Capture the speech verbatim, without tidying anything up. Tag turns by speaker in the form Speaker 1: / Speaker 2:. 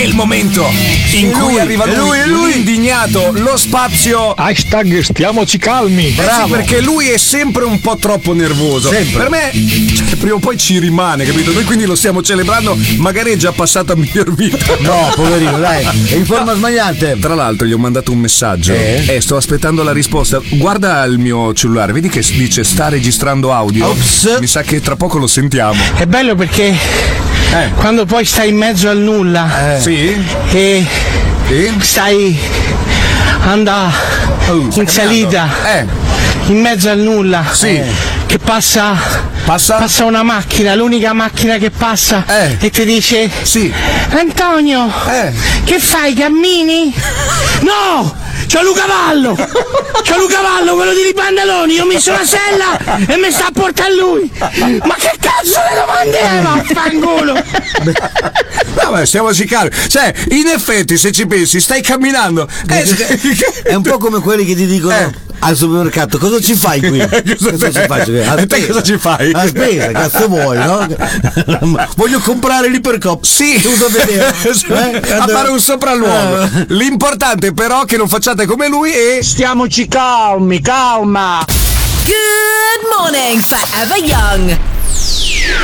Speaker 1: il momento in cui
Speaker 2: lui,
Speaker 1: arriva lui,
Speaker 2: lui,
Speaker 1: lui, lui indignato, lo spazio.
Speaker 3: Hashtag stiamoci calmi.
Speaker 1: Bravo. Sì, perché lui è sempre un po' troppo nervoso.
Speaker 2: Sempre.
Speaker 1: Per me, cioè, prima o poi ci rimane, capito? Noi quindi lo stiamo celebrando, magari è già passato a miglior vita.
Speaker 2: No, poverino, dai, è in forma sbagliante.
Speaker 1: Tra l'altro gli ho mandato un messaggio
Speaker 2: Eh?
Speaker 1: e sto aspettando la risposta. Guarda il mio cellulare, vedi che dice sta registrando audio.
Speaker 2: Ops.
Speaker 1: Mi sa che tra poco lo sentiamo.
Speaker 4: È bello perché
Speaker 1: Eh.
Speaker 4: quando poi stai in mezzo al nulla
Speaker 1: Sì?
Speaker 4: e
Speaker 1: Sì?
Speaker 4: stai andando
Speaker 1: Oh, sta
Speaker 4: in salita
Speaker 1: camminando. Eh.
Speaker 4: in mezzo al nulla,
Speaker 1: Sì.
Speaker 4: che passa
Speaker 1: Passa?
Speaker 4: passa una macchina, l'unica macchina che passa
Speaker 1: Eh.
Speaker 4: e ti dice:
Speaker 1: Sì.
Speaker 4: Antonio,
Speaker 1: Eh.
Speaker 4: che fai, cammini? No! C'ho un cavallo! C'ho un cavallo, quello di pantaloni, io ho messo la sella e mi sta a portare lui! Ma che cazzo di domande è? Vaffanculo!
Speaker 1: Vabbè, stiamoci calmi. Cioè, in effetti, se ci pensi, stai camminando. Eh,
Speaker 2: È un po' come quelli che ti dicono
Speaker 1: Eh.
Speaker 2: al supermercato: cosa ci fai qui?
Speaker 1: Cosa
Speaker 2: ci faccio qui? A
Speaker 1: E te
Speaker 2: spesa.
Speaker 1: cosa ci fai?
Speaker 2: A spesa, cazzo vuoi, no? Voglio comprare l'ipercop.
Speaker 1: Sì,
Speaker 2: Tutto a vedere. Eh?
Speaker 1: a fare un sopralluogo.
Speaker 2: Eh.
Speaker 1: L'importante però è che non facciate come lui e
Speaker 4: Stiamoci calmi, calma!
Speaker 5: Good morning, Forever Young.